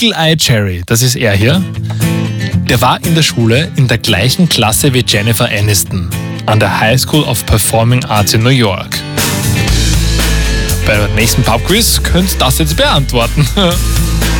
Eagle Eye Cherry, das ist er hier, der war in der Schule in der gleichen Klasse wie Jennifer Aniston an der High School of Performing Arts in New York. Beim nächsten Pubquiz könnt ihr das jetzt beantworten.